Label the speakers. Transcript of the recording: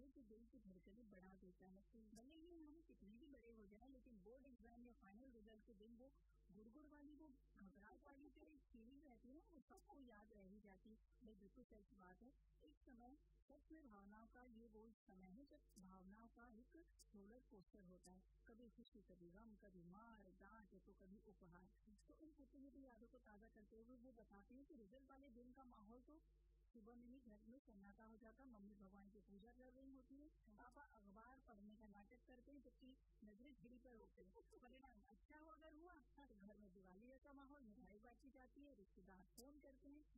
Speaker 1: कि दिल की धड़कनें बढ़ा देता है। भले ही हम कितने भी बड़े हो जाएं, लेकिन बोर्ड एग्जाम या फाइनल रिजल्ट के दिन वो गुड़गुड़ वाली, वो घबराहट वाली जो एक फीलिंग रहती है ना, वो सबको याद रह ही जाती है। बिल्कुल सच बात है। एक समय सच में भावनाओं का ये वो समय है जब भावनाओं का एक रोलर कोस्टर होता है, कभी खुशी, कभी गम, कभी मार डांट, तो कभी उपहार। तो इन छोटी छोटी यादों को ताज़ा करते हुए वो बताते हैं कि रिजल्ट वाले दिन का माहौल तो सुबह में ही घर में सन्नाटा हो जाता, मम्मी भगवान की पूजा कर रही होती है, पापा अखबार पढ़ने का नाटक करते हैं, जबकि नजरें घड़ी पर होते हैं। परिणाम अच्छा हो अगर हुआ तो घर में दिवाली जैसा माहौल, मिठाई बांटी जाती है, रिश्तेदार फोन करते हैं,